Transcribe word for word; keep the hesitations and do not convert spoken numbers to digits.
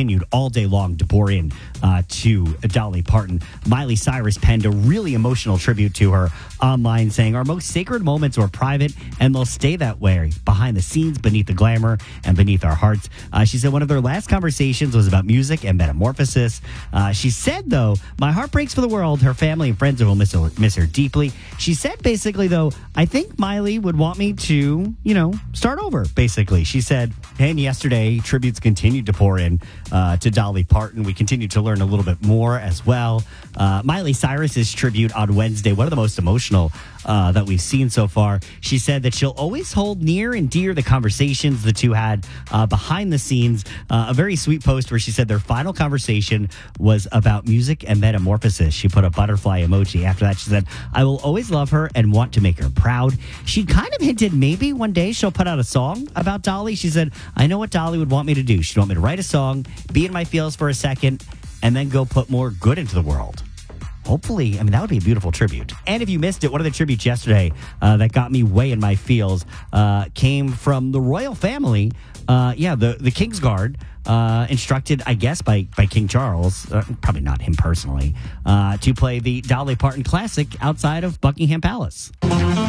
continued all day long to pour in uh, to Dolly Parton. Miley Cyrus penned a really emotional tribute to her online, saying, "Our most sacred moments were private, and they'll stay that way, behind the scenes, beneath the glamour, and beneath our hearts." Uh, she said one of their last conversations was about music and metamorphosis. Uh, she said, though, "My heart breaks for the world. Her family and friends will miss her, miss her deeply." She said, basically, though, "I think Miley would want me to, you know, start over," basically. She said, and yesterday, tributes continued to pour in uh, to Dolly Parton. We continued to learn a little bit more as well. Uh, Miley Cyrus's tribute on Wednesday, one of the most emotional uh, that we've seen so far. She said that she'll always hold near and dear the conversations the two had uh, behind the scenes. Uh, a very sweet post where she said their final conversation was about music and metamorphosis. She put a butterfly emoji. After that, she said, "I will always love her and want to make her proud." She kind of hinted maybe one day she'll put out a song about Dolly. She said, "I know what Dolly would want me to do. She'd want me to write a song, be in my feels for a second, and then go put more good into the world." Hopefully, I mean, that would be a beautiful tribute. And if you missed it, one of the tributes yesterday uh, that got me way in my feels uh, came from the royal family. Uh, yeah, the, the Kingsguard, uh, instructed, I guess, by, by King Charles, uh, probably not him personally, uh, to play the Dolly Parton classic outside of Buckingham Palace.